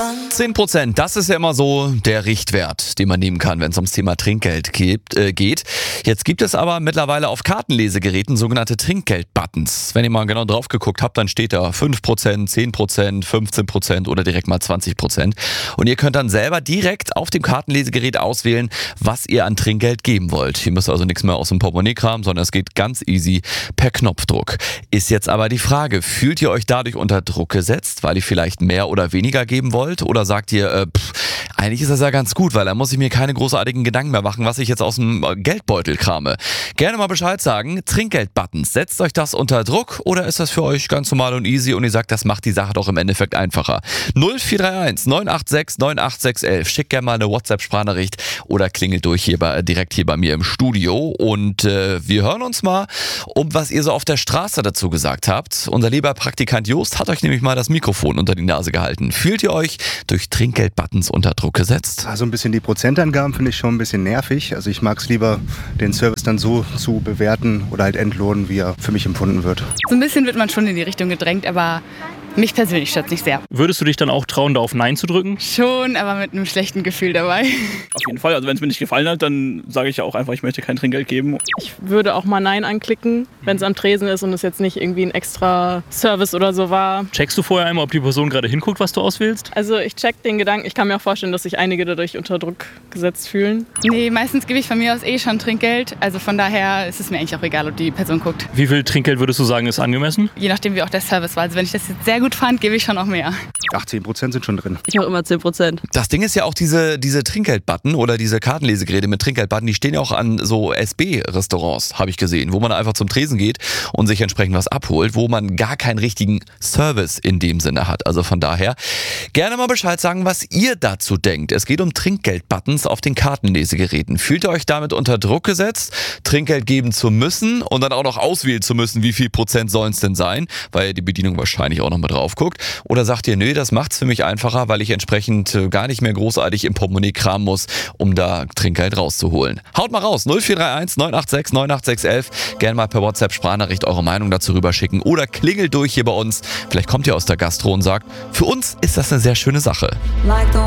10%, das ist ja immer so der Richtwert, den man nehmen kann, wenn es ums Thema Trinkgeld geht. Jetzt gibt es aber mittlerweile auf Kartenlesegeräten sogenannte Trinkgeld-Buttons. Wenn ihr mal genau drauf geguckt habt, dann steht da 5%, 10%, 15% oder direkt mal 20%. Und ihr könnt dann selber direkt auf dem Kartenlesegerät auswählen, was ihr an Trinkgeld geben wollt. Ihr müsst also nichts mehr aus dem Portemonnaie kramen, sondern es geht ganz easy per Knopfdruck. Ist jetzt aber die Frage, fühlt ihr euch dadurch unter Druck gesetzt, weil ihr vielleicht mehr oder weniger geben wollt? Oder sagt ihr, eigentlich ist das ja ganz gut, weil da muss ich mir keine großartigen Gedanken mehr machen, was ich jetzt aus dem Geldbeutel krame. Gerne mal Bescheid sagen. Trinkgeld-Buttons, setzt euch das unter Druck oder ist das für euch ganz normal und easy und ihr sagt, das macht die Sache doch im Endeffekt einfacher? 0431 986 98611. Schickt gerne mal eine WhatsApp-Sprachnachricht oder klingelt durch direkt hier bei mir im Studio und wir hören uns mal, was ihr so auf der Straße dazu gesagt habt. Unser lieber Praktikant Jost hat euch nämlich mal das Mikrofon unter die Nase gehalten. Fühlt ihr euch durch Trinkgeld-Buttons unter Druck gesetzt? Also ein bisschen die Prozentangaben finde ich schon ein bisschen nervig. Also ich mag es lieber, den Service dann so zu bewerten oder halt entlohnen, wie er für mich empfunden wird. So ein bisschen wird man schon in die Richtung gedrängt, aber mich persönlich stört es nicht sehr. Würdest du dich dann auch trauen, da auf Nein zu drücken? Schon, aber mit einem schlechten Gefühl dabei. Auf jeden Fall, also wenn es mir nicht gefallen hat, dann sage ich ja auch einfach, ich möchte kein Trinkgeld geben. Ich würde auch mal Nein anklicken, wenn es am Tresen ist und es jetzt nicht irgendwie ein extra Service oder so war. Checkst du vorher einmal, ob die Person gerade hinguckt, was du auswählst? Also ich check den Gedanken. Ich kann mir auch vorstellen, dass sich einige dadurch unter Druck gesetzt fühlen. Nee, meistens gebe ich von mir aus schon Trinkgeld. Also von daher ist es mir eigentlich auch egal, ob die Person guckt. Wie viel Trinkgeld würdest du sagen, ist angemessen? Je nachdem, wie auch der Service war. Also wenn ich das jetzt sehr gut fand, gebe ich schon auch mehr. 10% sind schon drin. Ich mache immer 10%. Das Ding ist ja auch diese Trinkgeld-Button oder diese Kartenlesegeräte mit Trinkgeld-Button, die stehen ja auch an so SB-Restaurants, habe ich gesehen, wo man einfach zum Tresen geht und sich entsprechend was abholt, wo man gar keinen richtigen Service in dem Sinne hat. Also von daher gerne mal Bescheid sagen, was ihr dazu denkt. Es geht um Trinkgeld-Buttons auf den Kartenlesegeräten. Fühlt ihr euch damit unter Druck gesetzt, Trinkgeld geben zu müssen und dann auch noch auswählen zu müssen, wie viel Prozent sollen es denn sein, weil die Bedienung wahrscheinlich auch noch mal drauf guckt? Oder sagt ihr, nö, das macht's für mich einfacher, weil ich entsprechend gar nicht mehr großartig im Portemonnaie kramen muss, um da Trinkgeld rauszuholen? Haut mal raus, 0431 986 98611. Gerne mal per WhatsApp-Sprachnachricht eure Meinung dazu rüberschicken oder klingelt durch hier bei uns. Vielleicht kommt ihr aus der Gastro und sagt, für uns ist das eine sehr schöne Sache.